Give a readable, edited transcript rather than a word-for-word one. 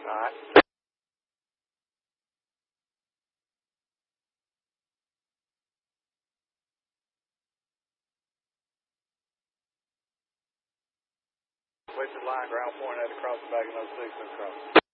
right. Wasted line, ground point at across the back of those 6 across.